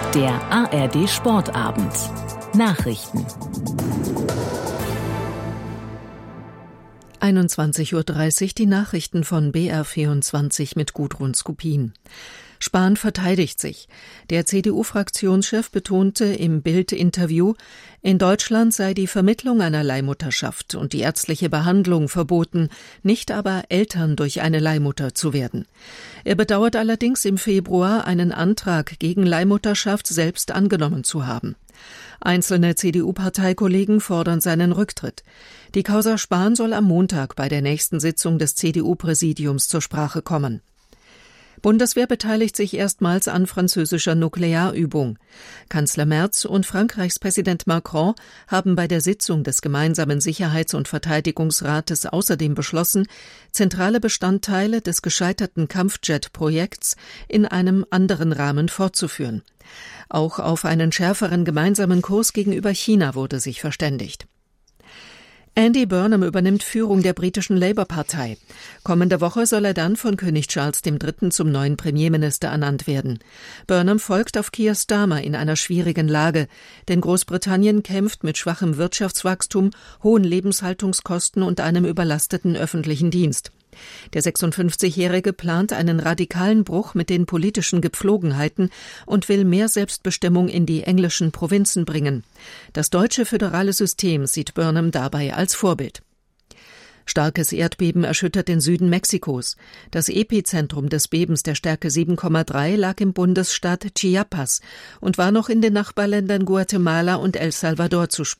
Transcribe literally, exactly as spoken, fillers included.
Der A R D Sportabend. Nachrichten. einundzwanzig Uhr dreißig, die Nachrichten von B R vierundzwanzig mit Gudrun Skupin. Spahn verteidigt sich. Der C D U-Fraktionschef betonte im Bild-Interview, in Deutschland sei die Vermittlung einer Leihmutterschaft und die ärztliche Behandlung verboten, nicht aber Eltern durch eine Leihmutter zu werden. Er bedauert allerdings im Februar einen Antrag gegen Leihmutterschaft selbst angenommen zu haben. Einzelne C D U-Parteikollegen fordern seinen Rücktritt. Die Causa Spahn soll am Montag bei der nächsten Sitzung des C D U-Präsidiums zur Sprache kommen. Bundeswehr beteiligt sich erstmals an französischer Nuklearübung. Kanzler Merz und Frankreichs Präsident Macron haben bei der Sitzung des gemeinsamen Sicherheits- und Verteidigungsrates außerdem beschlossen, zentrale Bestandteile des gescheiterten Kampfjet-Projekts in einem anderen Rahmen fortzuführen. Auch auf einen schärferen gemeinsamen Kurs gegenüber China wurde sich verständigt. Andy Burnham übernimmt Führung der britischen Labour-Partei. Kommende Woche soll er dann von König Charles der Dritte zum neuen Premierminister ernannt werden. Burnham folgt auf Keir Starmer in einer schwierigen Lage, denn Großbritannien kämpft mit schwachem Wirtschaftswachstum, hohen Lebenshaltungskosten und einem überlasteten öffentlichen Dienst. Der sechsundfünfzigjährige plant einen radikalen Bruch mit den politischen Gepflogenheiten und will mehr Selbstbestimmung in die englischen Provinzen bringen. Das deutsche föderale System sieht Burnham dabei als Vorbild. Starkes Erdbeben erschüttert den Süden Mexikos. Das Epizentrum des Bebens der Stärke sieben Komma drei lag im Bundesstaat Chiapas und war noch in den Nachbarländern Guatemala und El Salvador zu spüren.